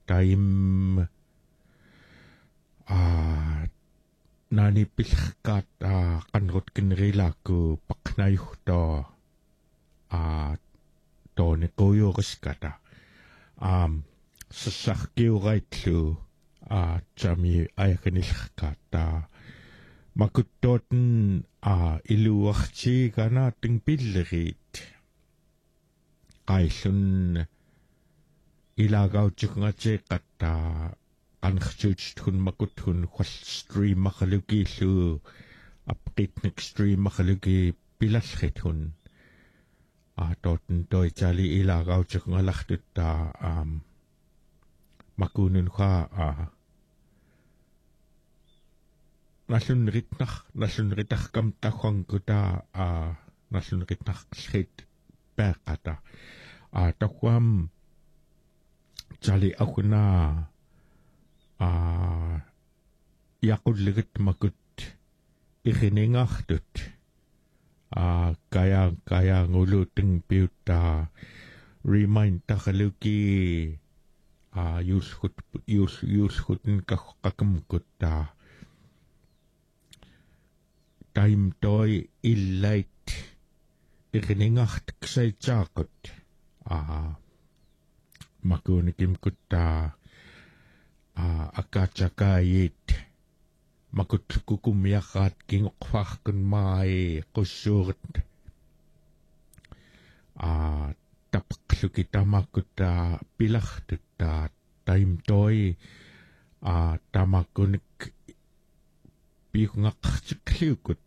taim nani pilkat kanrut kinrilaku paknayuhto to ne koyoriskata sasakkiuraitlu tami ayakanilkata makuttoten iluartigana ting pillerit qaillun ilagautikungateqatta qanxuutun makuthun khwal stream makhalukiillu apqitnik stream makhaluki pilallrithun toten toitali ilagautikungalartutta makunun kha nallunritarkam takhwankuta nallunritarqillit peqata takwam jali akuna yaqulligit makut iriningartut kaya nguluting piuta remind takhaluki yuskhutun qakamkutta time toy illait iriningart ksaichaqut makunikim kutta akachakayit makutkukum yakat kingoqfarkun mai qussuurt tapqlukitamakutta pilartutta time toy tamakunik piqngaqartikliukut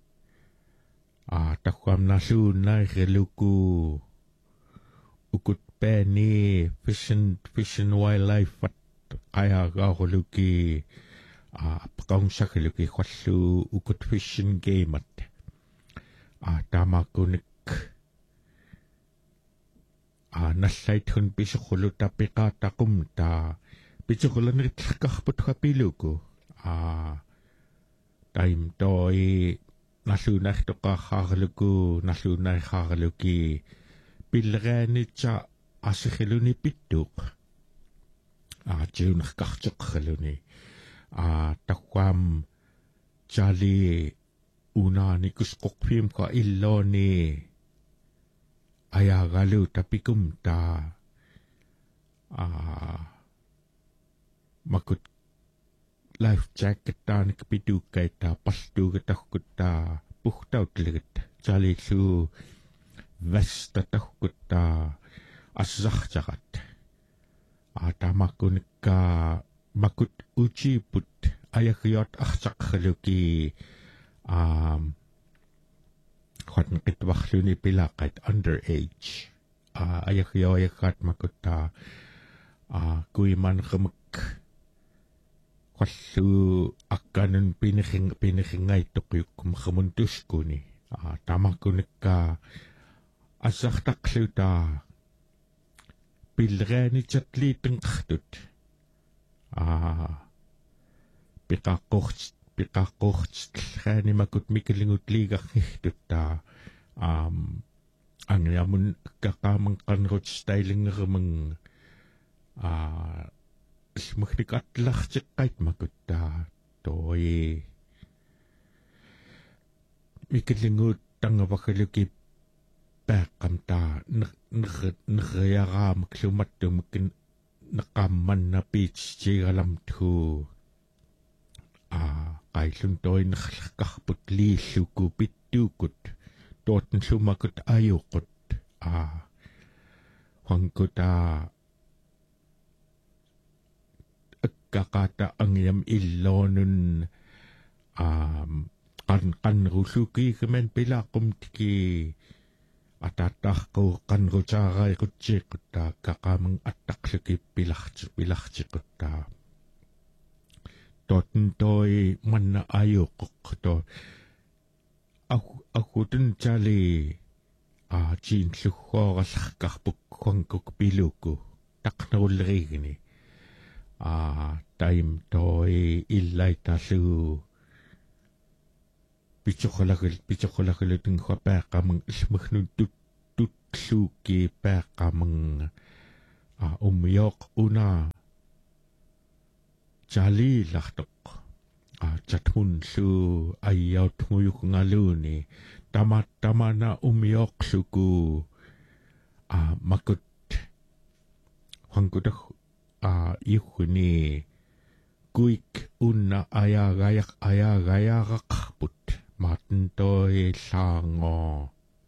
takwam nasuunnairiluku ukut peni fish and wildlife qayagaaruluki paqaungsakluki khallu ukut fish and game at tamakunik nallaithun pisuquluta piqaataqumta pisuqulaneritlaqarput hapiluku time toy nalluunartoqaarraaluku nalluunarraaluki pillegaanitsa asikhiluni pittuq tiunarqarteqraluni takwam jali unaanikusqoqfiim ka illoni ayagalu tapikumta makut life jacket taanik pitukaita pastuugatahkutta puhtautligit jalilu vestatahkutta assartaqat tamakunikka makut uchiput ayakiot artaqraluki qatnqitwarluni pilaqat underage ayakioyakat makutta kuiman khamak qallu akkanun pinixingaittoqiukkum khamuntuskuni tamakunikka assartaqluta pilreani chatliitenqartut piqaqqortillraani makut mikilingutliigarnigtutta angiamun kaqaaman qanrut stylingerimang smuknikatlartiqqait makutta toi mikilingut tangavakaluki peqqamta neriaraamak lumattumikin neqammanna piitsigalamtu qaillun toinerlarqarput liilluku pittuukut tootten sumakut ajuqut hankuta akkaqata angiam illoonun qanrullukiigaman pilaaqumtiki атааттаарқу қанрутаарааиқутсииққутаа какааман аттақлуки пиларчиқутаа тотн той манна аюққто акутэн чали чинлуггооралларқарпук хуангук пилуку тақнеруллеригини тайм той иллайталлугу pichoqalakulutun khuapaaqamang ilmagnu tutluuki paaqamang ummiyoq una Jali lahtok. Chatmun su ayaut nguyuk ngaluni. Tama na umiyok suku. Makut. Hangkudak. Ihuni. Kuik unna ayagayagak put. Matentoy sango.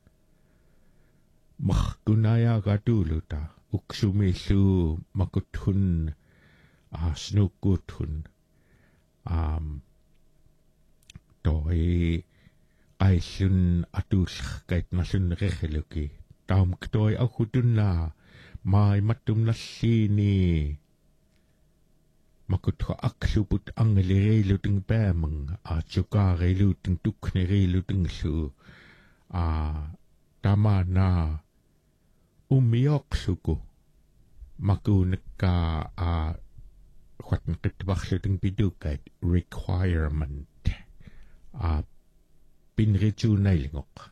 Mahkunaya gaduluta. Uksumisu makutun. Snukutun. Toi aisun atus kait nasun reheluki. Taum ktoi akutun na. Mai matum na sini. Makutho aksuput ang lireluting pemang. Tsuka reluting tukne reluting su. Tama na. Umiyok suku. Makunak ka what nakitbaksuting bidukait requirement. Pinritu na ilingok.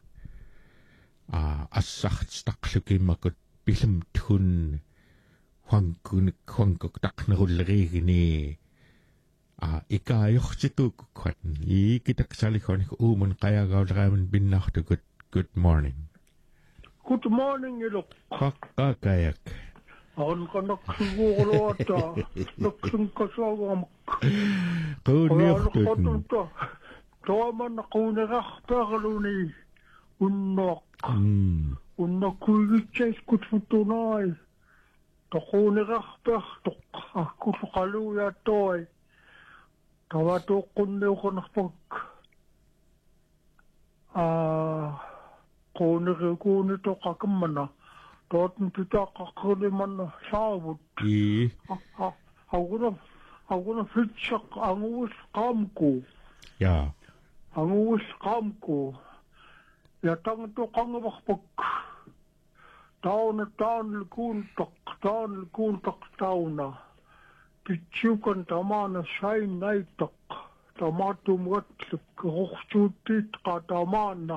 Asakt staksuki makut bilim tun. Huangkuk tak narulrigi ni. Ikayok situ kukwat. Ikitak salikon umun kaya gawdraman binakto good morning. Good morning, ilok. Kakakayak. Aon ka naksiguro ata. Nagsingkasawamak. Kauniyok tutun. Tama nakunirach perluni. Unnak. Unnak kuigitses kutfutunay. Takunirach pertok. Akusukaluya toy. Tawatukun niyo ka nakpag. Kunito kakamana. Toten pita kakaliman saavut. Aguna fitsak anguus kamku. Ja. Anguus kamku. Ja tanto kangavakpak. Tauna lkuntak tauna. Pitsiukan tamana sain naitak. Tamatum gatlik ruhsutit ka tamana.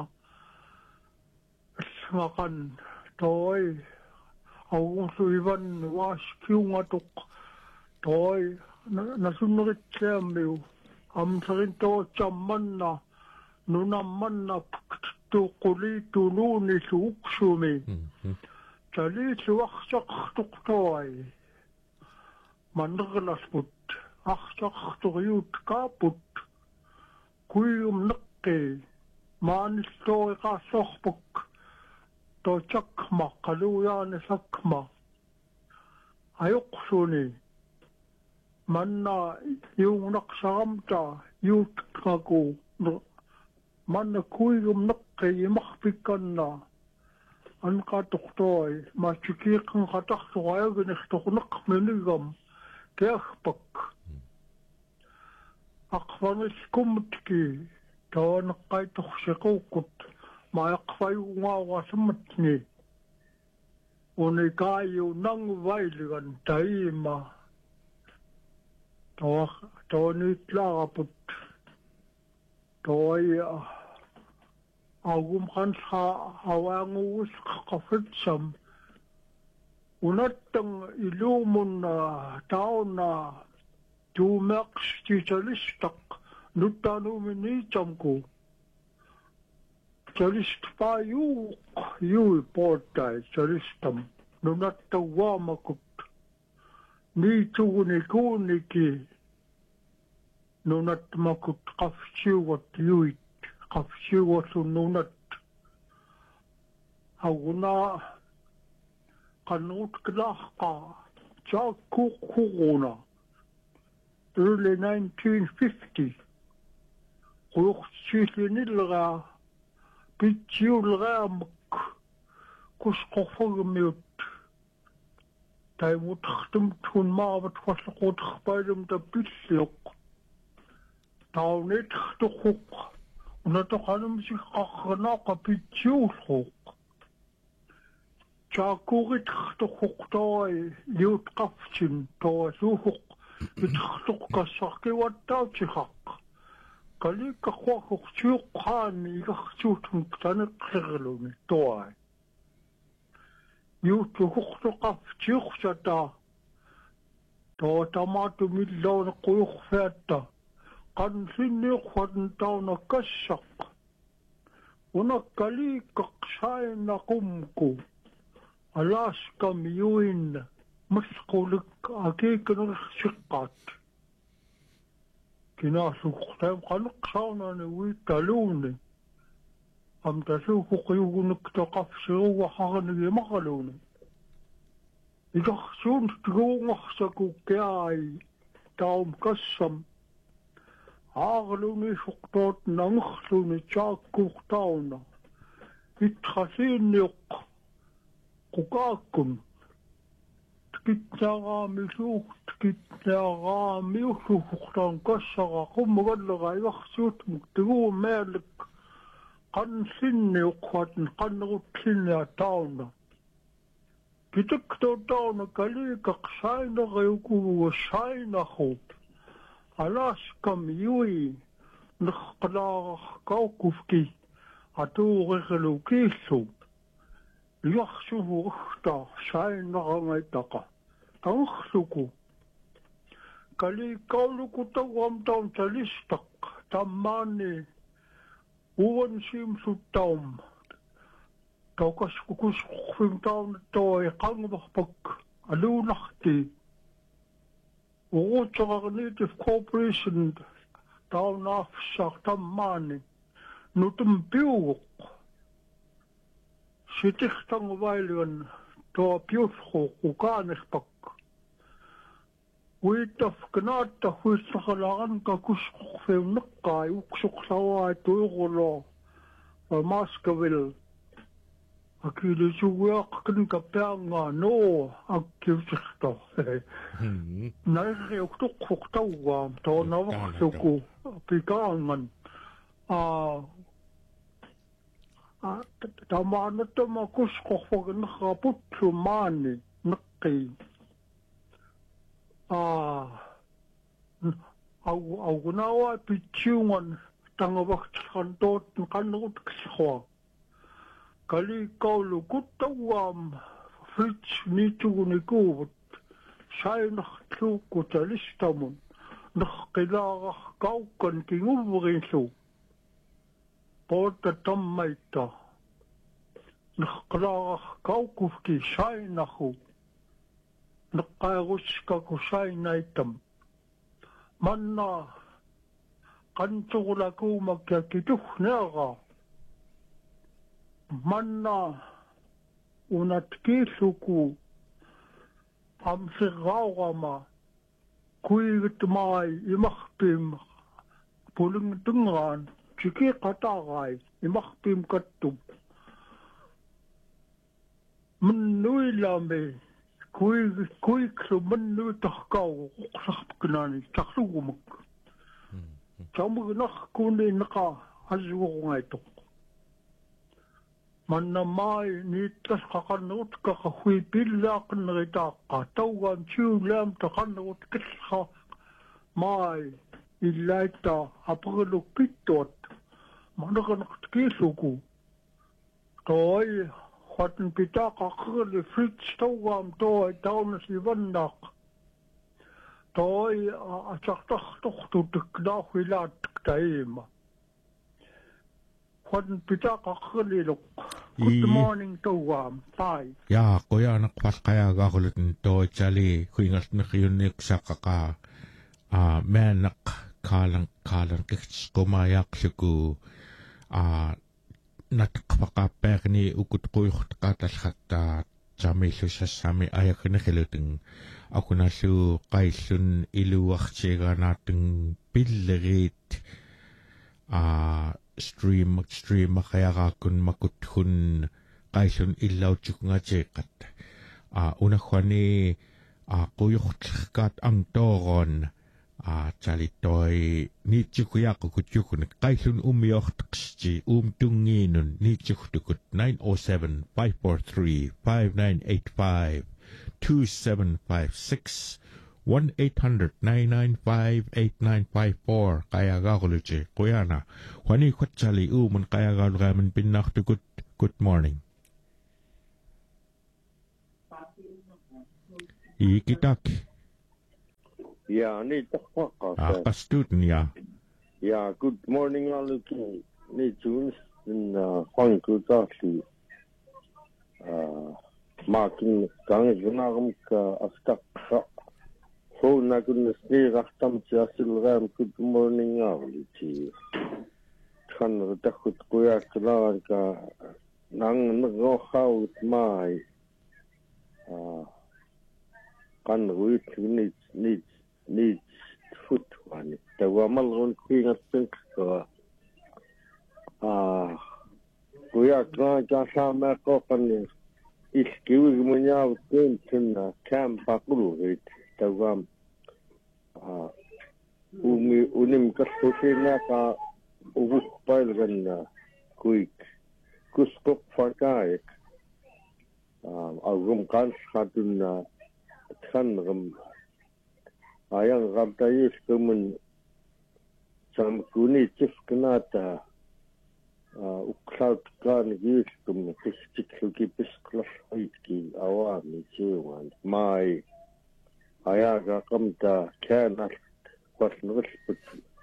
Ngakan. Toi, aung suivan was kiungatuk. Toi, nasunrit semiu. Sarinto chamanna. Nunamanna tu kulitu nuni suuksumi. Tali suaksak tuk toi. Manderlas put. Aksak tuyut kaput. Kuyum nakke. Manis toi ka sohpuk. To chakma kaluya ni sakma ayuksuni manna yung naksamta yut kaku manna kuyum nakke imakpikan na an katuktoy machikikan katakto ayagin ikhtuknak minigam kehpak akvanis kumtki to nakay tuksikukut Maakfai ungawa samatni. Unikayu nang vailigan taima. Toni tlagaput. Toi agum kansa awangus kakafitsam. Unatang ilumun taon na tumaks titalistak. Nutanu minichamku. Salist pa yu portay salistam nunatawa makut ni tuguni kuniki nunat makut kafsiwat yuit kafsiwat nunat aguna kanut klahka chakukuna early 1950 kuchsilinilga Pitsiulgaamak kusqorfagmiut taimutxtum tun maavat waslaqutxpailum tapilluq taunit xtuquq unatoqanum siqqarnaqa pitsiulquq chaakurit xtuquq toi liutqaftin toasuuquq pitxtuq kassarkiwattautiqaq Kalika kwako tsiuqaani ikaqsuutun taneqlerluni toai. Yuutu huqtuqaf tsiuqsata to tamatu millo na kuyuk feta kan sinni khwan taw na kasak una kali kaksay na kumku alas kamiyuin maskulik akikin sikat kinasuktem kanaksauna ni witaluni am tasuku kuyugunik takafsiru waharani makaluni idaksun tgungaksaku kay taum kasam Aagluni suktot nangsluni tsaakuk tauna. Itkhasiniuk kukakun. Tkitnagami usuktan kassaka kummagadlaga iwaksut muktigu melik. Kansiniuk watan kannagutsinnia tauna. Kitikto tauna kalikak sainagayukuwa sainahu. Alaskam yui nakala kaukufki atu regelukisu yaxsu ukhta shaina ngaitaka tangsuku kali kauluku tawam taum talistak tamani uwan sim sutam taukas kukus khum taum toy qangmahpak alunakti Native Corporation down off Saktamani, Nutum Biuk. Sitichtang Valian to a Putho, Ukanispak. Wait of Ganata, who is Sakalanka Kushfim Nukai, Uksuksawa, Turulo, or Mascaville. Akili juwak kapanga no akivsto. Nai uktuk kuktawa to nawaksuku pikangan. Tamanata makusko fogan kaputsu mani naki. Augunawa pichungan tangawak kantot kanut ksho. Kali kaulu kutawam fritz nituguniku sai nakhtu kutalistamun nakhqilaga kaukan kinguvrinsu porta tammaita nakhqilaga kaukufki sai nakhu naqqaruska kusai naitam manna kantsugulaku makkakituhnaga Manna unatkiisuku amsirauama kuivit mai imahpim puling tungan chiki katagai imahpim kattum mennui lame kuiksu mennui tahkau uqsaqpkinani taksugumak chamugnak kuni naka azugungaito Manna mai ni tas kakanut kakahui pilla kanrita katawam chiulam takanut kisha mai ilaita apagalo pitot manakan kisuku toy hatan pita kakali fritz tawam toy tauna sivandak toy achaktak tuktu tikdahilat taima Good morning to bye. Ya, koya nakpas kaya gakulitin to chali kuingas na kiyunik sa kaka menak kalang kikis kumayak siku natakpakapek ni ukut kuyuk katas kata sami susas sami ayak na kiluting ako na su kaisun iluwak siya nating pilrit stream kaya kakun makuthun kaisun ilaw chuk nga chekat una khwani kuyuk kat ang toron chalitoy ni chukuya kukuchukun kaisun umiyok taksi tunginun ni chuktukut 907-543-5985 2756 1-800-995-8954 kaya gakuluche kuya na wani kwatchali man kaya galugaman pinak to good morning ikitak Yeah, need to A student ya. Yeah, good morning aluki. Need tunes in Juan Kutasi. Marking gang gunagum ka astak ho na gun sni rastam chasil ram good morning aluki. Kan takut kuya klan ka nang no how mai kan ruit needs food one. The woman on queen of think kuya klan ka sama ko kan iskiwi munya tin camp pakulu it the unim ka sosina ka ubu pailgan quick kuskok farkai agum kan hatun kan ayang rabdayis kumun sam kuni chif knata uklaut kan gis kum pistikluki pisklas haitki awami chewan mai ayaga kamta kanat pasnus put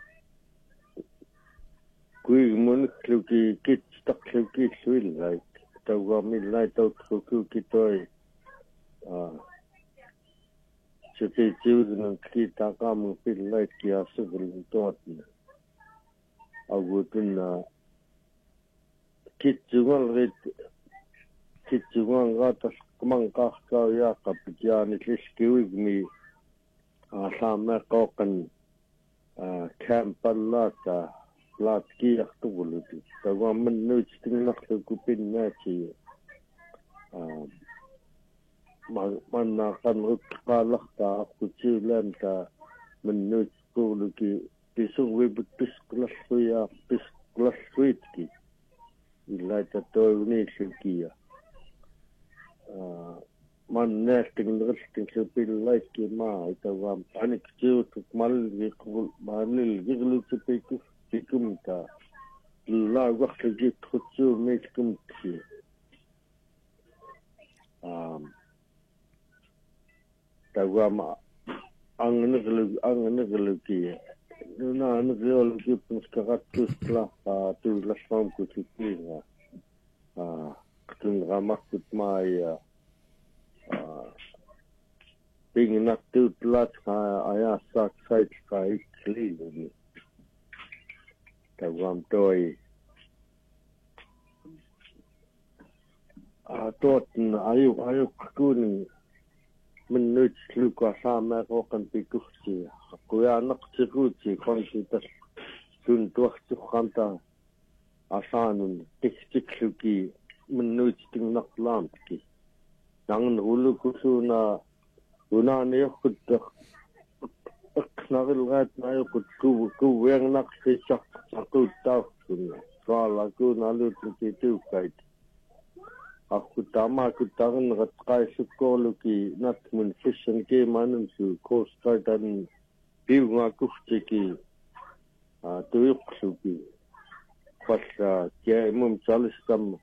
kui mun kluki kit stakluki swil like tawami light out kluki toy Chiti children kita kamu feel like ya civil thought. Agutun kitjuan gatas kumang kahka ya kapityan itliskiwig mi sama kokan kampalata latki yaktubuluti. Tawaman nuch tingnak kupin nachi mana kan kalah ta kucilan ta menut kuluki pisung wibut pisklas suya pisklas suitki ilai ta to ni sukia man nesting resting sepil like ki ma ita wam panik ciu tuk mal gikul manil giglu pikum ta la waktu git khutsu mekum ki Tawama ang naglu ki na naglu ki puskakat tusla tu lasam ko tipina kung ramak kut mai ping nak tu plat aya sak sait kai kli ni tawam toy tot ayu kun menut luka sama ko kan pikusi kuya nak sikuti konsitas tun tuah kanta asanun tikluki menut ting nak lamki nang ulu kusuna una ne khud aknagil gat na khud ku weng nak se chak ku ta sunna sala ku nalu tu kait aku tama aku tangan ratkai sukoluki nat mun fission ke manun su coast guard dan piu ngaku ciki tuyuk suki pas ke mum salistam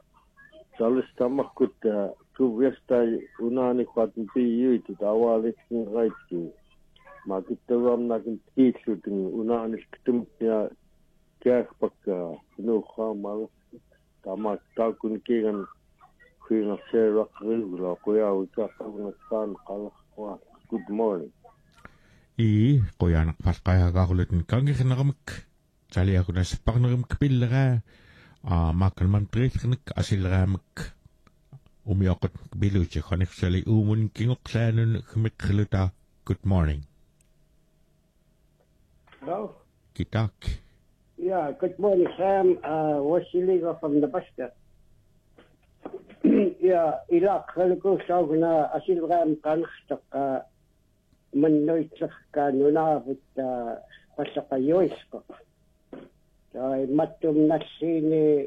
akut ku westa unani kwat pi itu awal itu right ki makit tawam nakin tisu ting unani kitum ya kya pak no khamal tama ta kun ke gan Queen of Sarah Rillo, kuya uca kaungan kalah good morning. Kuya nakpaskaya kakulitin kangi kinakamik. Sali ako na sepak nakamik pilera. Makan mantris kanik asilaramik. Umiyakot biluchi kanik sali umun kingok sanun kumik kiluta. Good morning. Hello? Kitak. Yeah, good morning, Sam. Wasiliga from Nebraska. Ja, ilak ko sa na asilram kan sta manoy ka nuna vit pasakayois ko. Ay matum nasini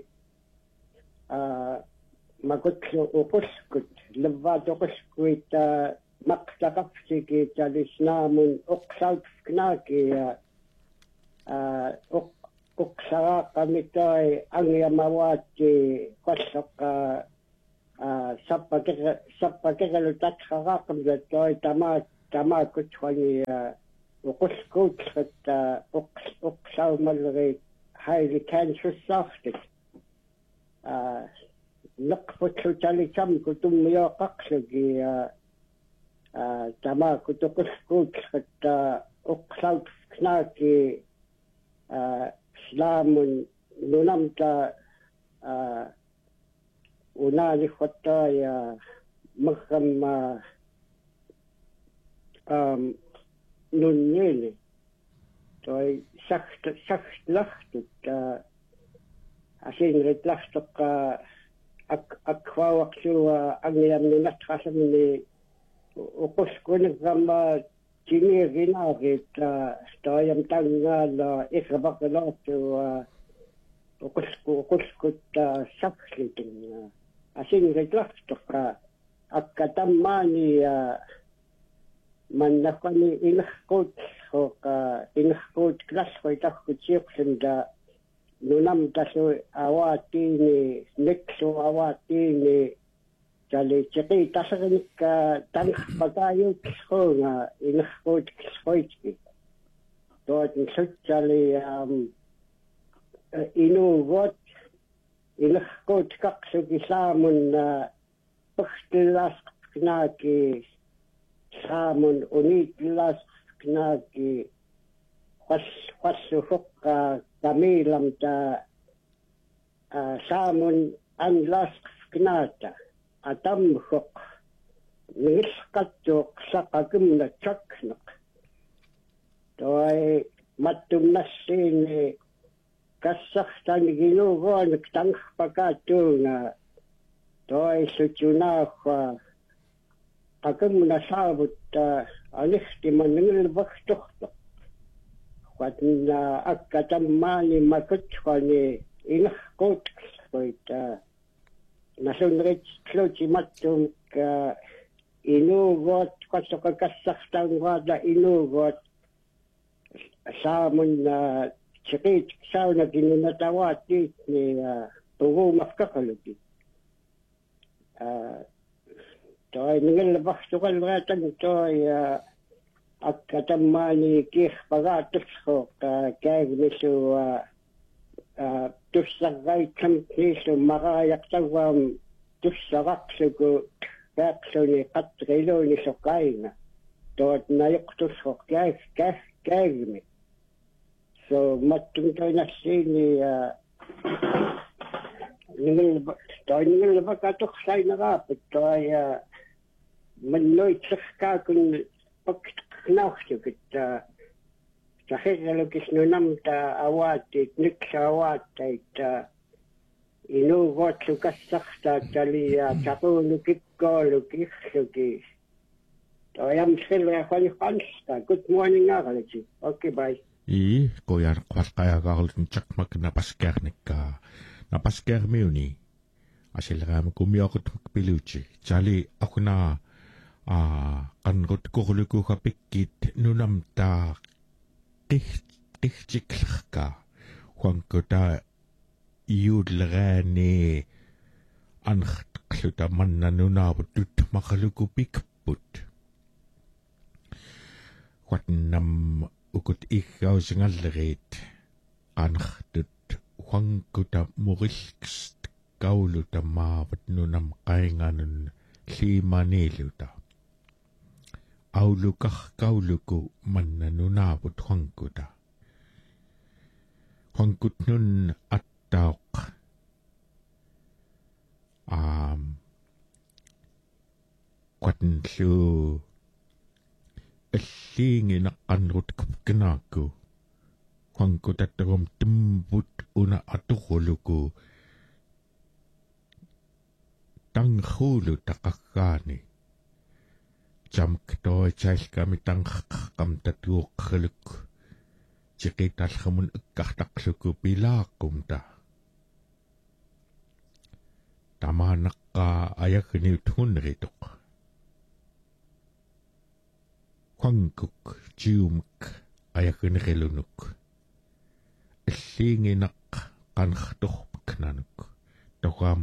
magutlo ukuskut levado kuskut maktakapsiki talisnamun uksaut knaki uksara kamitoy ang yamawati pasaka sappa kagalutat kakakam toy tama kutwani uquskuut uqsaumallerit highly cancer-safted neqputlutalitsam kutummiooqaqlugi tamakutuquskuut uqsaut knaaki slaamun nunamta unaani khottaaya magham nunnili toi sachtlahtut asinritlahtoqa akwaawaqlua angiamnunatqasamni uquskuniggamma tiniirinaarit taayam tangaala irrapaqalaatu uquskut saklitun asinritlahtoqa akkatammaani mannaqani inerqut hoqa inerqut klasqoitarkutiuqlunda nunam tasu awaatiini niksu awaatiini tali tiqi tasarnikka tanqpakaayuuqsqoonga inerqut qisqoitki tootn sutsali inuugot inerqut kaqsuki saamun paqtilaasqnaaki saamun uniitlaasqnaaki qassuhuqqa kamiilamta saamun anlaasqnaata atamhuq ngisqattuq saqakimna chakneq toi mattumnassiini kassartaniginuuguanik tanqpakaatuunga toi sutunaaqqa qakimna saavutta anihtimanngilvaqtortoq qatna akkatammaani makutqani inerqutqisquita nasunrit tlutimattum ka inuugot qassoqakassartaanguaala inuugot saamun tiqit sauna kinunatawaatiitni tuguumarkaqaluki toi ningilvaqtuqalraatan toi akkatammaani kiirpagaatussooq kaagmisua tussarraitsam niisu maraajaqtaguam tussaraqsuku kaaqsuni qatriluuni soqainga toot najuqtussooq kaagmi so mattum toinassiini ningilvaqatuqsaineraaput toi mannoitserkaakun paknauhtukut sahirralukis nunamta awaatiit nyksaawaatait inuugootlu kassartaat talia taquulukikkooluk irluki toyam skilreaqaniqansta good morning aralati okay bye koyan qalqayaaqarlun chaqmak napaskearmiuni asilraama kumioqut piluchi chali akuna qanrut korlukuqa pikkit nunamta qihtiklarka huankuta iudleraani anqluta manna nunaavut tutmaqaluku pikput huatnam ukut iggausngallerit qanartut huankuta murilkst kauluta maavat nunam qainganun liimaniiluta aulukaqkauluku manna nunaavut huankut nun attauq qatnlu alliingineqqanrut kipkinaaku huankutattagum timbut una aturuluku tangkhulu taqaggaani jamk toi chailkami tangqaqqam tatuuqqaluk chiqitalhamun ikkartaqluku pilaaqumta tamanaqqa ayagniut hunrituq huankuk jiumk ayagnirilunuk alliinginaq qanartorpaknanuk toqam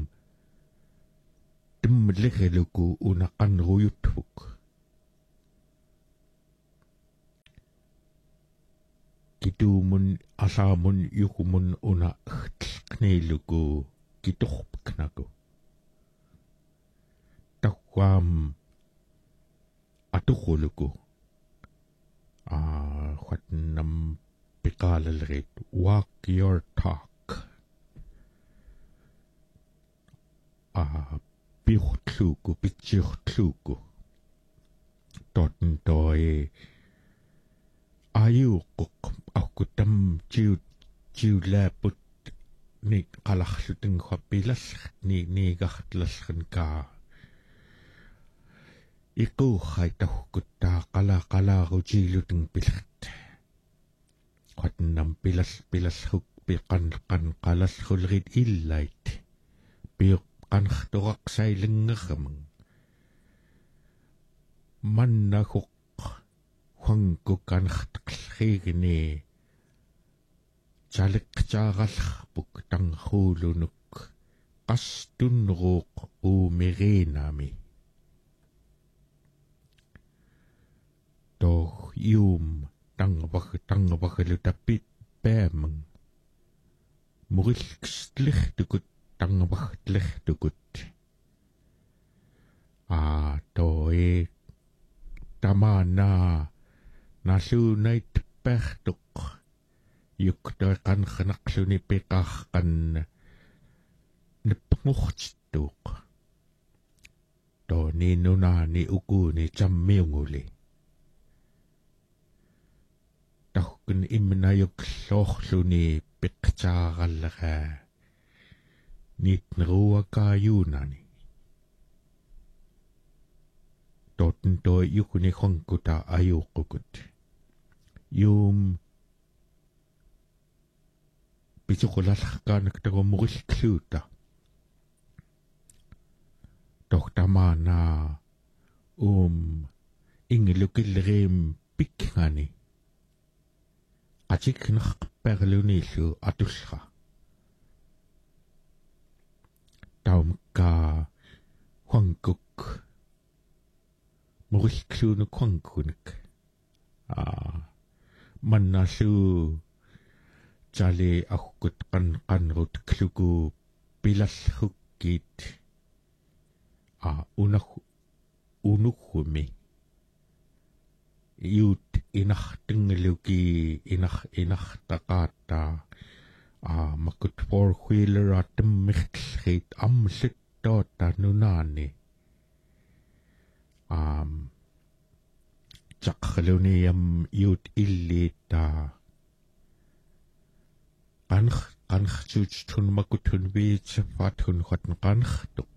timmleriluku unaqanruyutvuk kituumun asaamun yukumun una kneeluku kitorpknaku takwam aturuluku khatnam piqaalalrit walk your talk piurtluuku pitsiurtluuku totten toi ayuuqqoq aqutam jiulaaput ni qalarlutengua pilallat niigartlallern kaa iquurrai tahkuttaa qalaaruutiiluteng pilat qatnam pilalruk piqanqan qalalrulrit illait piqanrtoraqsailengerramang mannahuq huangkukanrtaqllriigni chaliqtaarallerpuk tangrulunuk qastunruuq uumeriinami to yum tangavagalu tapit paamang murilkslirtukut tangavagtlirtukut toi tamana naluunait pertuq yuktoi qanqanaqluni piqaarqan nippngurtittuuq toni nunaani ukuuni tammiunguli tahkun imnayuqlorluni piqtaarallera nitneruakaayuunani totten toi yukuni honkuta ayuuqqukut yum pituqulallarkaanak tagummurillkluuta tohtamana ingilukillerim pikngani atiknerperluniillu atullra taumka huangkuk murillkluunuk huangkunik mannallu tali akkut qanrut kluku pilallrukkit unukhumi iut inartengeluki inartaqaatta makut four-wheeler atemmirtllrit amluttoota nunaani taqaluniam iut illiita qanrtuut tun makutun viitsafaatun qatn qanrtuq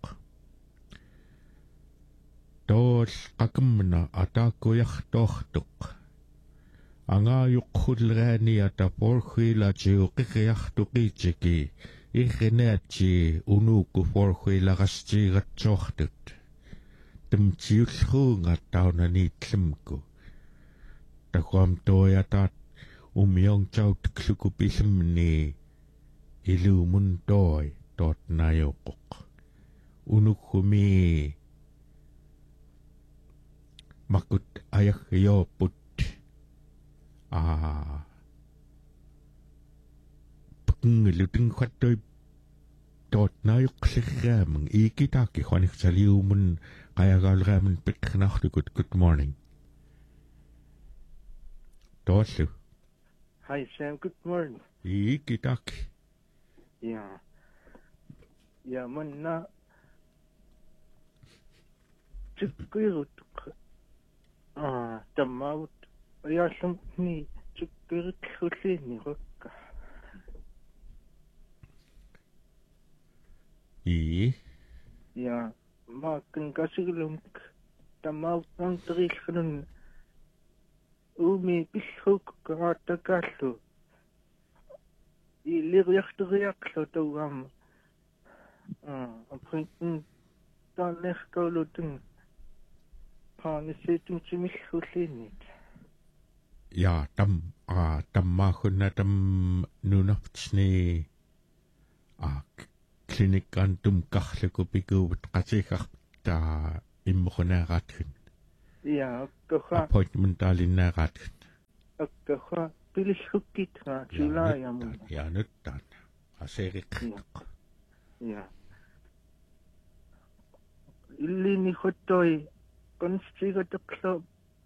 tool qakemna ataakuyartoortuq angaayuqqulleaniata four-wheeler tiuqiriartuqiitiki irrinaatsi unuuku four-wheelerasti-igatsoortut tamtiullruunga taunaniitlemku taquam toyataat umiongtaut klukupillemni iluumun toi tootnaayuqqoq unukhumi makut ayagyooput pengilutengquattoi tootnaayuqqlirraamang iikitaaki huaniqsaliumun qayagaalraamun piqqinartukut good morning toollu Hi Sam, good morning. iikitaaki Ja manna tukkuirutuk tammaavut ayaallamni tukkuiritlulliinni rukka ja maakken kasigulumk tammaavut anteriillrunun uumi pillruk karaattakaallu iliriarteriaqlu taugaama aprinten taannerkauluteng paanissitun timillulliinnit ja tammaahunna tam nunartsni klinikkantum karluku pikuuvut qatigarta immoqunaaratun ja akkaha appointment taalinnaaraatun akkaha пилиллуккитга тилааямун яануттаан асериққақ я иллини хоттoi констигатеқло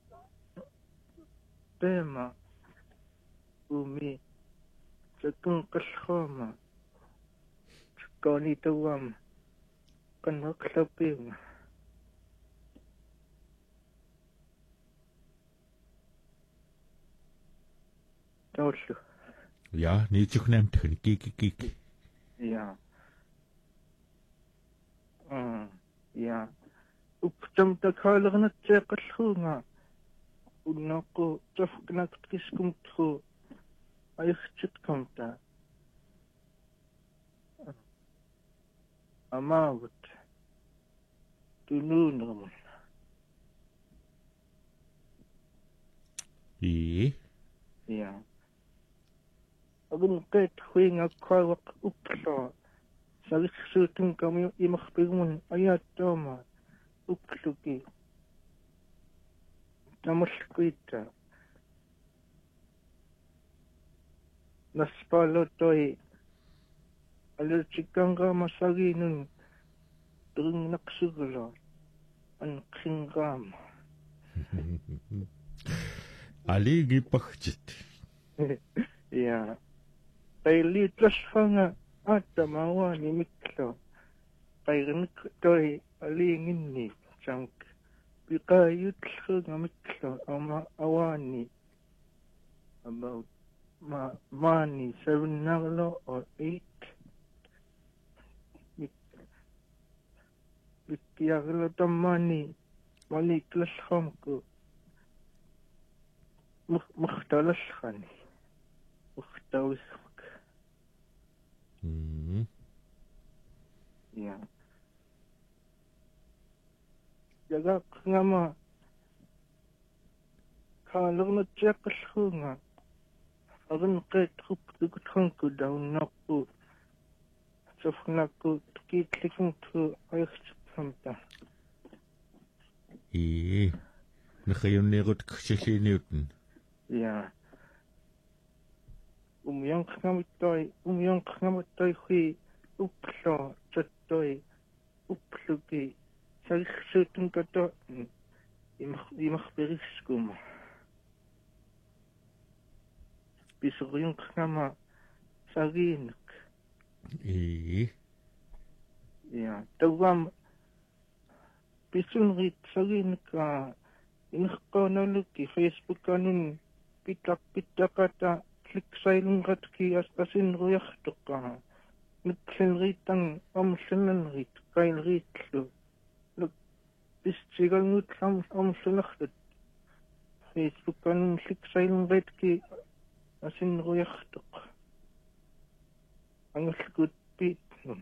тема уми чакун қалхома чакони туам каннеқлапиума тауллу я ничухнамтхэн кик я я уптам такаалернатсеэққаллуунга уннааққу тафкнактискумтху аихчиткамта амаагут тунуунермун я агун кэт хуингаккуавақ упплоо сагиссуутун камиу имарпигмун аяаттоома упплуки тамалкуита наспалотой алерчиккангаама сагинун трингнақсугулоо анқингаама алигипахчит я пайлитлассанга ааттамауани миккло пайгник той алингинни чанк пикааютлхунга миккло ама аваани about money 7 naglo or 8 mikkiaglo tamani mali klashamku مختلفخاني مختلفك يا جاك نما كالغنا تشقلخونا أظن قيت خب تكتخنكو داون نقو شوفناكو تكيت لكنتو عيختفهمتا نخيونيغوت كشيشينيوتن يا умянхнамиттoi хуи упплоо чаттoi упплуки сагиссуутун като имахперискума писориунхнама сагинек я тавам писунрит сагинека инхконалуки фейсбук анун питтаката кликсайлунгатки асинруяртоққаа микклинрииттан амуллуннанрит кайлриитлу лук пистигалнутлам амуллунарлут фейсбук анун кликсайлунгатки асинруяртоқ ангерлгут питнун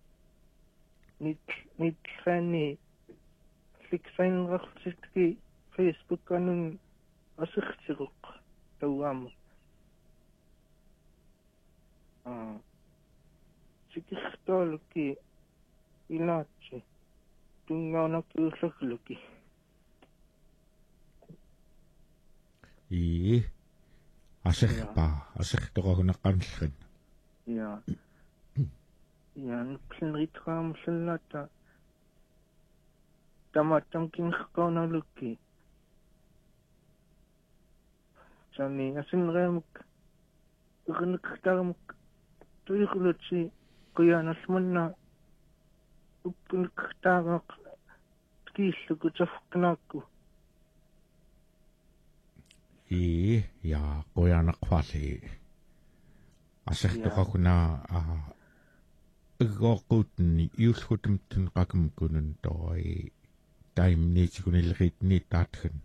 нитхани кликсайлунгартитки фейсбук анун асертируқ тауаама сикистолуки илаачи тунгаанакууллаглуки асертоқагунеққанллрин я нуклинритраамуллата таматтам кинхкооналуки сами асинреамук игнэктармук туйхлучи куяналманна уппунэктаагаақ кииллуку тафкнаакку я куянаққвали асертоқакуна игоқутни юлхутумтун қакумкунун той таймнитикунилеритни таатхэн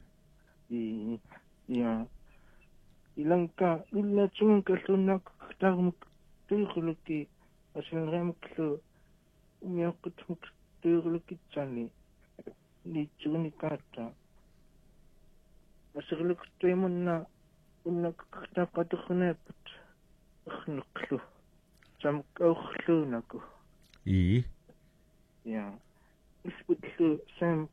я иланка иллатсунгкаллуннаак таармук туйхлуки асинреамуклу умиаққутмук туйхлукитсани нитсуникаатта асерлуктуимунна уннаккартааққатернааппут эрнеқлу самкаухлуунаку я испутлу сам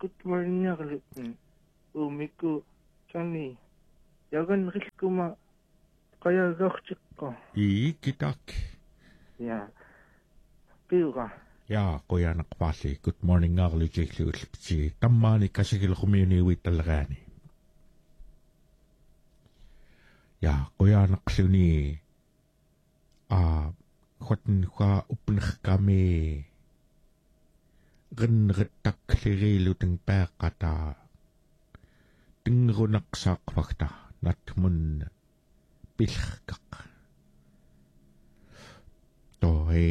кутмарниарлутн умику сани яган рилкума qayagortikko kitak ja piura ja qoyanaqpaarli good morning arlujiglugulpti tammaani kasigilqumini uittallegaani ja qoyanaqluni khotnqa upnerkami rinrittakliriluteng paaqata tingrunaqsaaqpagta natmun pilqaq toi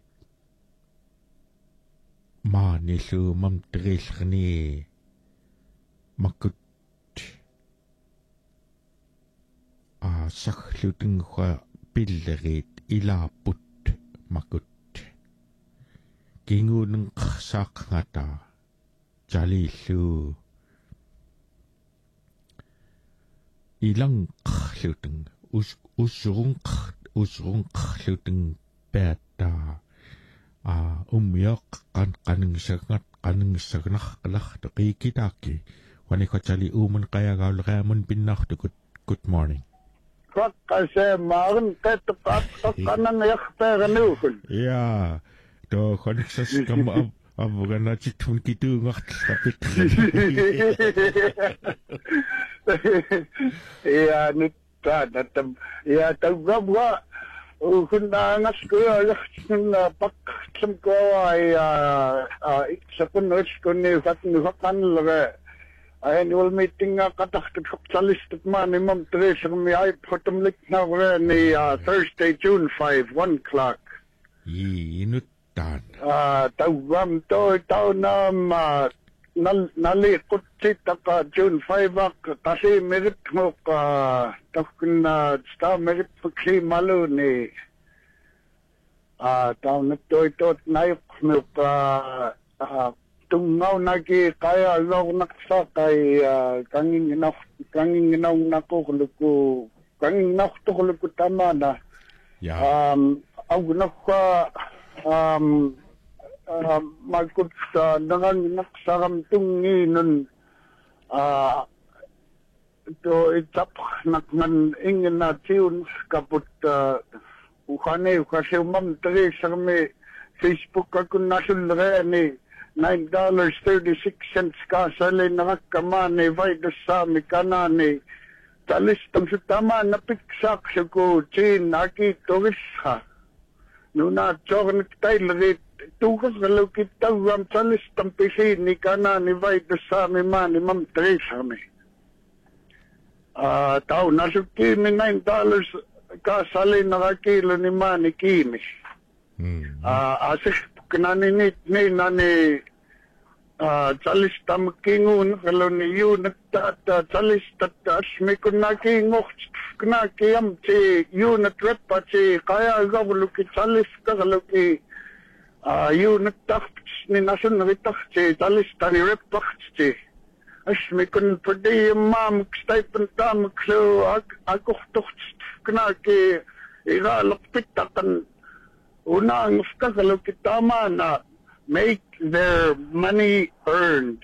maanilu mamtrillerni makut sagglutengwa pillerit ilaaput makut kinguneng qsaaqngata jalillu ilangqluteng usrungqluteng paata ummiaq qaningsagnarqalaq qiikitaakki wanikatali uumun qayagaaulqaamun pinnartukut good morning qaqqase maarun qatqanan yaqtaaganuukun ja to khoniksas kam avganatitun kituungartapit ja nyt taadatam ja tawwa kunnaangas kuyaartsunna paqqsamkuawai iksakunnutskunni fatnuqanlere annual meeting qataqtuqsalistut maanimam tresermi aipotumliknarni Thursday June 5 1 o'clock inuttaan tawwam taunam nali qutsitaqa June 5 tasimiripmuq takkunna stamiripuklimaluni taunattoitot nayuqmuq tungaunaki kaya lornaqsaqai kanginginaunaquqluku tamana augnaqqa makut nanganginaqsaram tunginun to itap nakman ingina tiun kaput ukane ukasiumam tresarme Facebook akunnasulreani $9.36 kasali nakakamani vaidasami kanani talistam sutama napiksak suku chin aki torisha nuna chornik tailerit tukas kalau kita uam talistam pisini kanani vaidasami mani mam tresami tau nasukimi $9 kasali nakakilo ni mani kimi asik kanani ni nani talistam kingun kalau ni unit tata talistat asmi kunaki ngoch kunaki amti unit repati kaya gavlu ki talis kalau ki unit tacht ni nasun ritachti talistani repachti asmi kun padi mam stipend tam klo akochtocht kunaki ira lokpitakan unang kalau kita mana make their money earned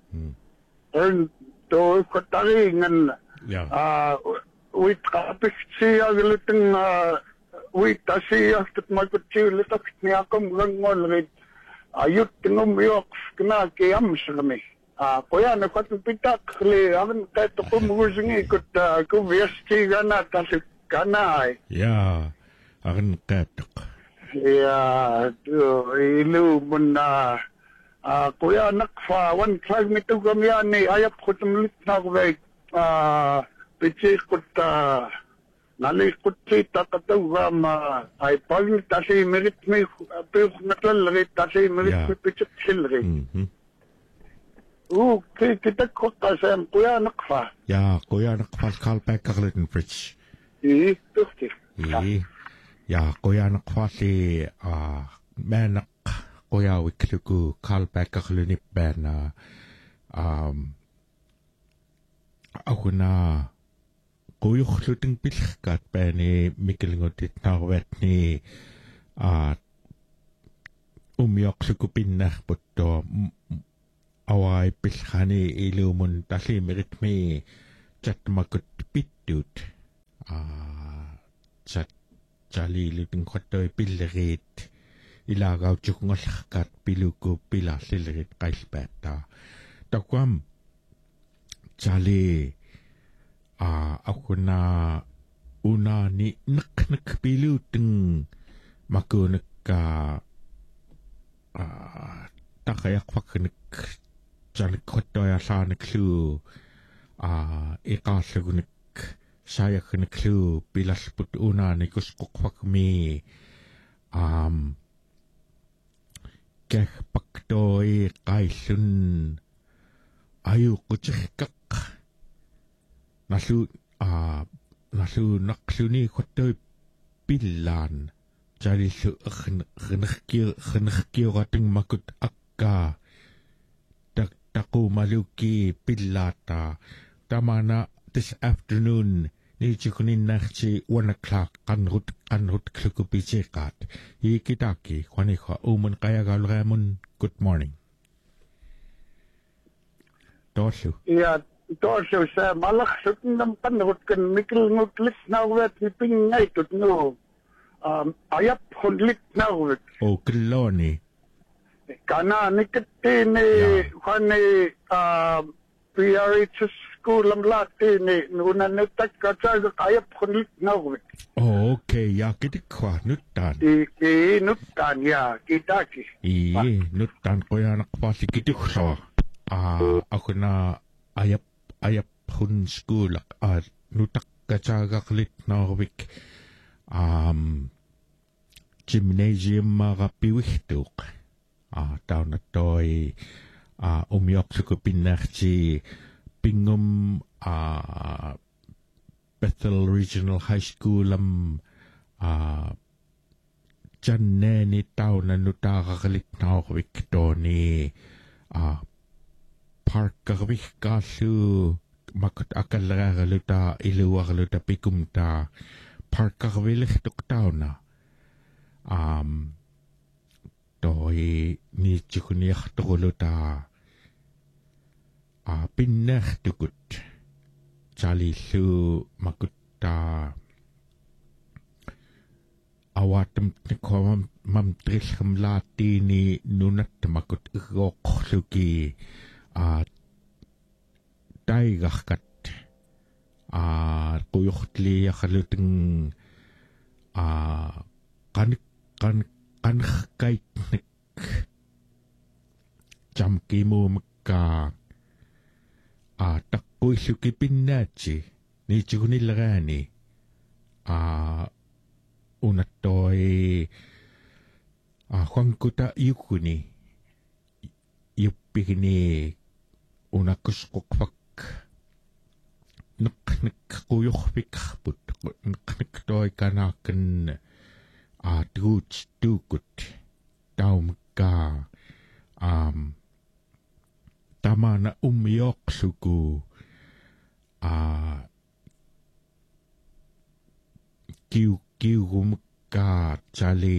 to kotaringan with kapiksi agluting with asiya tat magkutsiulitak niya kom gangol rit ayut tingom yok kna kiyam sami kuya nakatpitak li akin kahit kumugusingi kut kuvyasti gana tasik kanay akin katak ya ilu muna kuya nakfa one flag nito gamyani ayap ko tumlit na kubay pichi kuta nalik kutsita katawam ay pagtasi merit mi pero nakalagay tasi merit mi pichit silri kita ko kasem kuya nakfa kalpakkarliten fridge tukti ja qoyanaqfaarli maanaq qoyaawikluku kalpakkarlunippaana aguna qoyurluteng pillerkaat paani mikilngutit umioqluku pinnarputto awai pillrani ilumun tallimeritmi chatmakut pittut jali luting khottoi pillerit ilagautjukngollarkat piluku pilallillerit qailpaattaa takwam jali akuna unani naknak piluteng makunekka taqayaqpaknek janik khottoya saaneklu iqaallugunek saayakneklu pilalput unani kusquqpakmi kehpaktoi qaillun ayuqutiqqaq nalu naqluni khottoi pillaan jalillu khnerkiurateng makut akka taqumaluki pillaata tamana this afternoon nichikuninarchi 1 o'clock qanrut klukupitiqaat ikitaki khwanikha umun qayagalreamun good morning Toshu Ja, Toshu sa malaksut ng panrut kan mikil ngutlit na wet ipingay tut no. Ayap hundlit na wet. o kloni Kana nikitini kani PRHS school am latini nuna nitak katsaga ayap hundlit na wet. okay yakitikwa nuttan Nutan ya kitaki. nuttan qoyanaqpaasi kitukso akuna ayap hun school nutakkataagaqlit naarvik gymnasium marapiwihtuuq taunatoi umioqsuku pinnarti pingum Bethel Regional High School am janneni tauna nutaaqaqlit naarvik tooni parkarvihkaallu makut akalleragaluta iluarluta pikumta parkarvilihtuq tauna toi niitsikuniartoruluta pinnertukut jalillu makutta awatam nikwam mamtrilham laatini nunat makut irooqluki taigarkat quyuqtliaqaluteng qanerkaitnek jamkimuumekka taqquilluki pinnaatsi niitsugunillerani unattoi huankuta yukuni yuppigini unakusquqpak neqnek quyurpikarput neqnek toi kanaakan tuukut taumka tamana umioqsuku kiugumka jali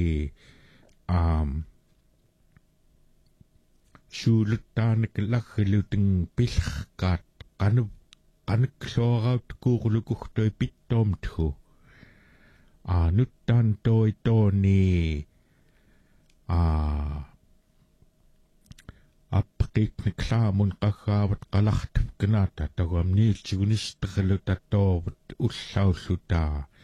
suulutaanik laggeluteng pillerkaat qanuklooraut kuurlukugtoi pittoomthu nuttaan toi tooni apqiiknik laamun qaggaavat qalartup kanaata taguam niilsigunisтерluta toovut ullaulluta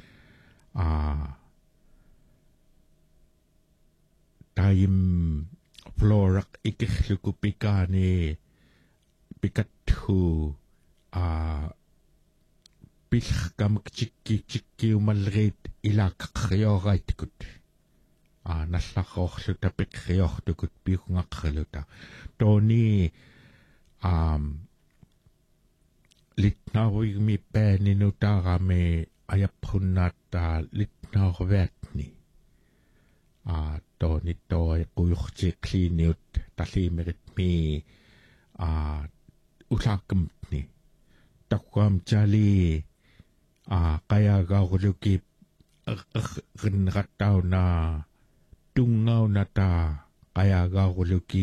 taim floraq ikirluku pikaani pikathu pillerkamak tikkiumallerit ilaaqaqrioraitkut nallaqorluta piqriortukut piungaqrluta tooni litnaruigmi paaninutaarame ajapprunnaattaa litnaarvaatni tooni toi quyurtiiqliiniut talliimeritmi ulaaqamtni takkuam jali qayaagaaruluki rinrattauna tungaunata qayaagaaruluki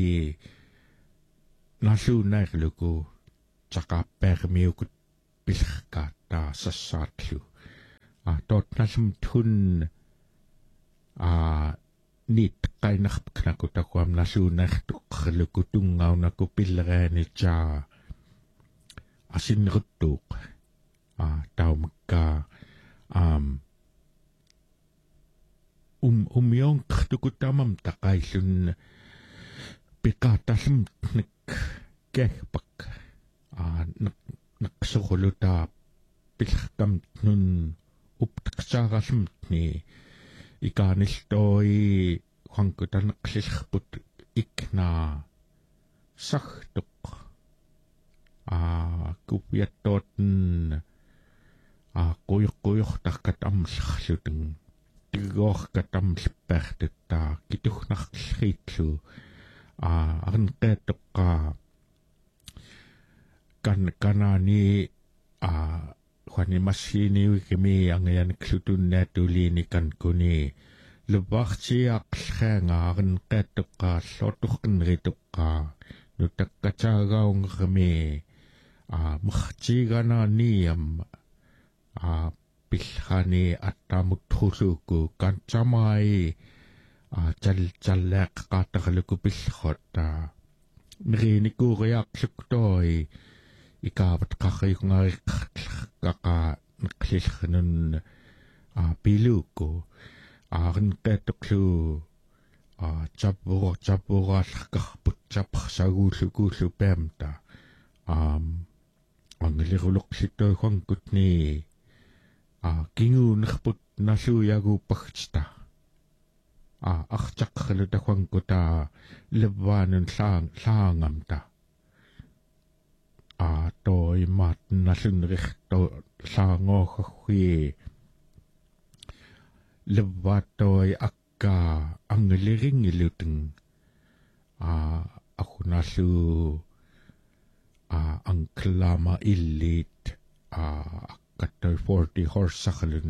nalluunairluku taqaappaarmiukut pillerkaattaa sassaatlu tot nasum tun nit kainaqpknakutam nasuunartuqqalukutungaunaqu pilleraani taa asinruttuuq taumakka umionqtukutamam taqaillun piqaatalum nik kehpak naqsuquluta pilqam nun uptaqsaarallumtni ikaaniltoi huankutanaqlillerput ikna sartuq kupiattootn quyuqquyurtarkat amllerluteng tigoorkat amlippertuttaa kitugnarlriitlu arneqaattoqqa kanaani Juani massini wikimi angayaniklutunnaatuliinikan kuni lupartiaqlraanga arneqaattoqqaalluorturqinrituqqa nutaqqataagaungermi mertiganaaniam pillrani attaamuttruluuku kantsamai tallaaqaqaatarluku pillrot miriinikuuriaaqluktoi ikaavat qarriungariqqaqa neqlillernun piluuku aarenqaattoqlu tapuraallarkarput taparsaguullukuullu paamta angiliruluqsittoihuankutni kinguunerput nalluuyaguuppagtita artaqqalu tahuankuta levaanun laangamta toi mat nasunrihto saangoohagui levatoi akka angeliringiluteng akunallu angklama illit akkatoi 40 horsaqalun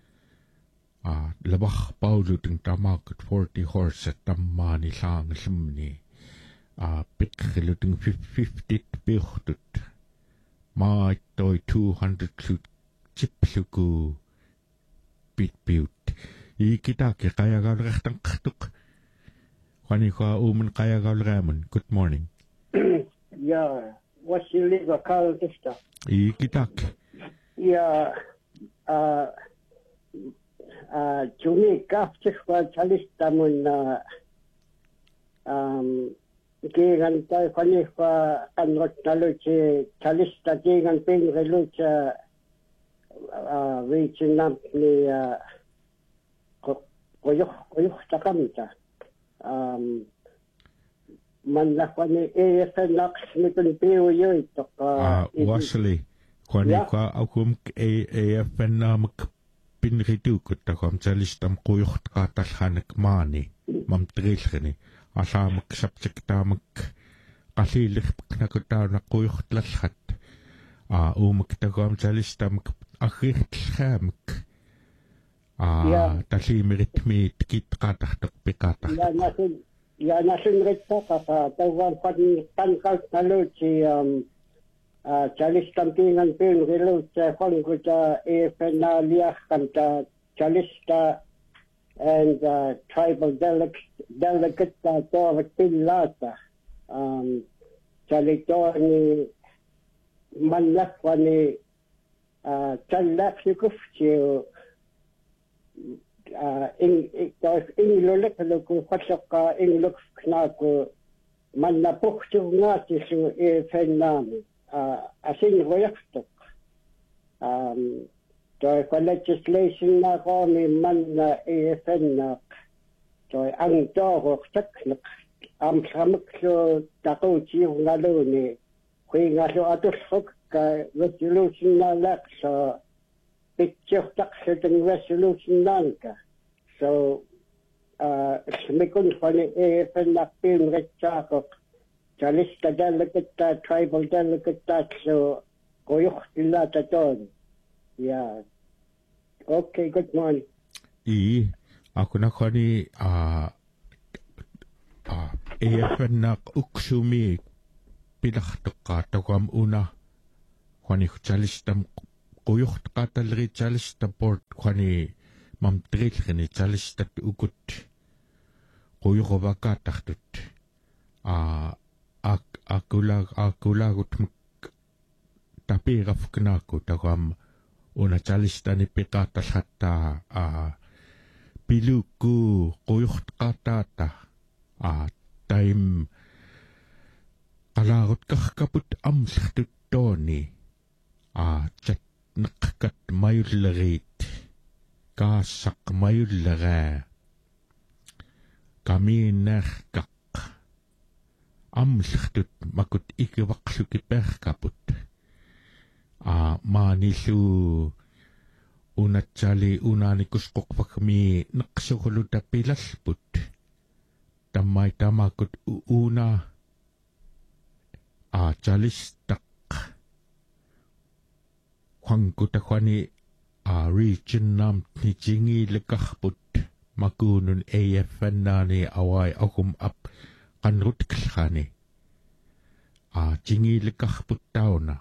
levarpauluteng tamakut 40 horse tammaani saangallumni piqqiluteng 50 piurtut maattoi 200 tipluku pitpiut ikitaaki qayagaulerartanqartuq Juaniqa uumun qayagauleraamun good morning Ja, Wasiliga Kaltista. ikitaak Juni kaftihwa chalistamun kiigan tai Juaniqa kanrotnaluchi chalista kiigan pingrilucha viitsinamni qoyuhtakamta manlahwani AFNaqsmitun piuyoittoqa Wasili Juaniqa aukumk AFNaamak pinrituukuttaqam chalistam quyurtaqaatalhanak maani mamtrilgani asaamak sabtiktaamak qalliillerpaknakutaunaq quyurtlallat uumak taqam chalistamak agrirtlhaamak talliimiritmi tikitqaatartoq piqaatartoq ja nasunrittaqa tawwan tanqaltaluchi chalistam kiingan pinrilucha qonquta AFNaliarqanta chalista and tribal delegate toovat pillaata chalitoni mallaqwani challaqsukufchiu inglulekluku qatsaqa ingluknaaku mannapuqtuungaatisu AFNaami asinrujartuq toi legislation naaqaami manna AFNaaq toi angtooruqtakneq amqamaklu taquutiungaluuni huingallu atullrukka resolution naalaaqsa pitsurtaqsutun resolution naanka so mikun fani AFNaaq piinritsaaqoq chalista delegate tribal delegate so qoyuqtillaata toon yeah okay good morning akunaqani AFNaaq uksumi pilartoqqaa taqam una Juani chalistam qoyuqt qatalleri chalista port khani mamtrilkhini chalistat ukut qoyuqovakatartut akulagut tapirafknaku tagam una chalistani piqatalhatta piluku qoyuqt qatata taim qalagut qarkaput amllertut tooni chat naqkat mayullerit kaassaq mayulleraa kamiinnerkaq amllertut makut ikivaqluki perkaput maanillu unatsali unaanikusqoqvakmi neqsuquluta pilalput tammai tamakut una chalistaq huangkuta khwani region nam nijingi lekarput makunun AFNani awai akum ap kanrut klkhani jingi lekarput tauna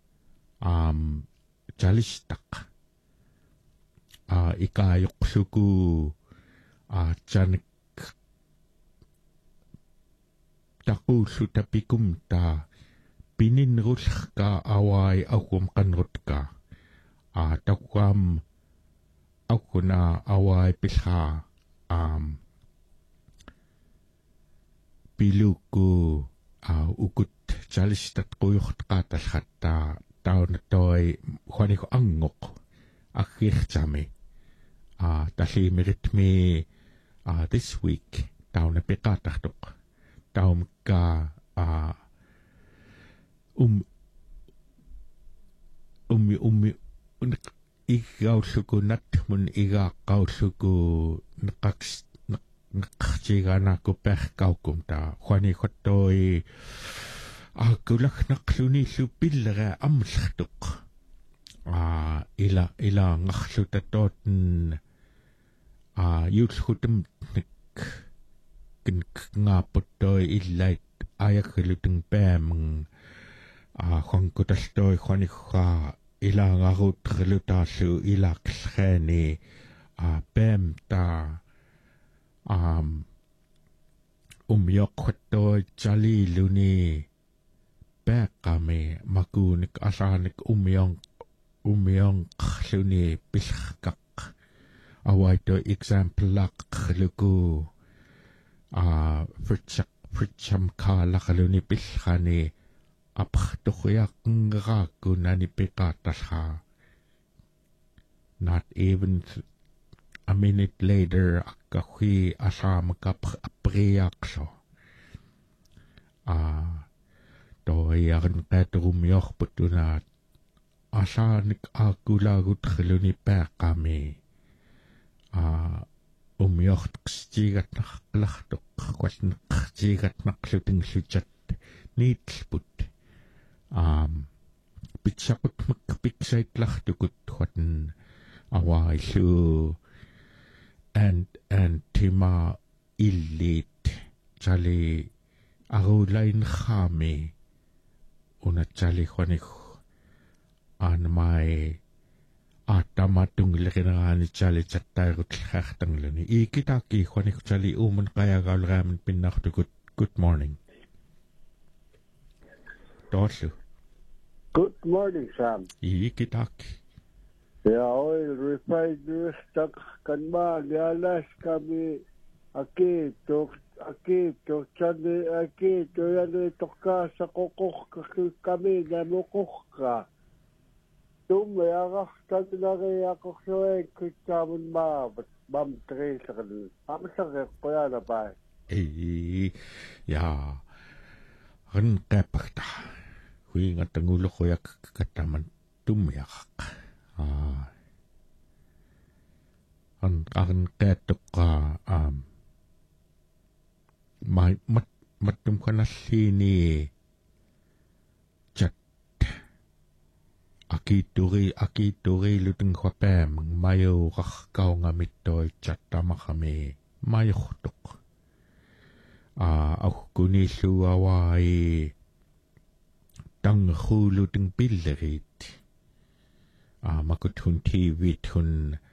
chalistaq ikayuqsuku chanik taqullu tapikum ta pininrullka awai akum kanrutka takwam akuna awai pilha piluku ukut chalistat quyuqt qatalhatta tauna toi khwaniko angok akhirchami tallimeritmi this week tauna piqatartuq taumka igaulluku natmun igaaqaulluku neqartigaanaku perkaukum ta khwani khottoi kulaknaqlunillu pillera amllertuq ila ngarlutatootn yulhutum nik ngaapputtoi illait ayakhuluteng paameng huangkutalltoi khwanikha ilaangaruutrlutaallu ilaaqllraani paam ta umyoqqattoi chaliluni paaqami makuunik asaanik umyonqluni pillerkaq awaito example laqluku fritcham kaalaqaluni pillrani apqtuqyaqngeraakunani piqaatalha not even a minute later akkahui asaamakap apriaqso toiarn qaturumiorputuna asaanik akulagutrluni paaqami umyortqstigatnaqlartuq qualneqstigatnaqlutingluchat niitlput pitsaqutmak piksaitlartukut huatan awaillu and tima illit chali arulainkhami una chali khwanik anmai atamatungileqineraani chali chattairutllartangluni ikitaki khwanik chali umun qayagaulraaman pinnartukut good morning Dorsu. Good morning, Sam. Ikitaki. Ya oil refinery stock kanma galas kami akito chane akito yale toka sa kokok kami na mukokka. Tumaya tanlare ako soe kitamun bam tres kan. Amsa ko ya na ba. Ya. Ren kapakta. Hui ngatangulo ko yak kataman tumyak. Ang katoka matum kana sini chat akituri luteng khapam mayo kakau ngamitoy chat tamakami mayo tok aku kunisu awai tang hulu ting pillerit makutun TV tun